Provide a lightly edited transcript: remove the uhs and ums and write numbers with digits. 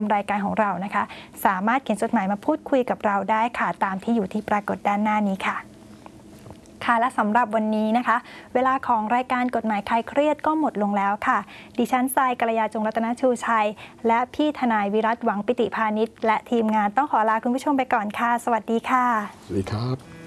รายการของเรานะคะสามารถเขียนจดหมายมาพูดคุยกับเราได้ค่ะตามที่อยู่ที่ปรากฏด้านหน้านี้ค่ะและสำหรับวันนี้นะคะเวลาของรายการกฎหมายคลายเครียดก็หมดลงแล้วค่ะดิฉันทรายกัลยาจงรัตนชูชัยและพี่ทนายวิรัตหวังปิติพานิชและทีมงานต้องขอลาคุณผู้ชมไปก่อนค่ะสวัสดีค่ะสวัสดีครับ